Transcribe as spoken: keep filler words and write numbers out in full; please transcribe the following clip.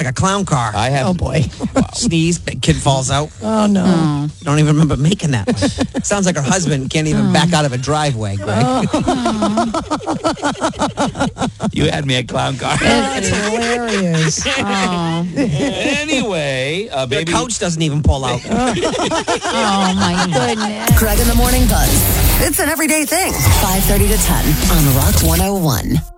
like a clown car. I have. Oh, boy. Sneeze, kid falls out. Oh, no. Oh. Don't even remember making that one. Sounds like her husband can't even back out of a driveway, Greg. You had me at clown car. That's hilarious. Oh. Anyway, uh, The baby. couch doesn't even pull out. Oh, my goodness. Greg in the Morning Buzz. It's an everyday thing. five thirty to ten on Rock one oh one.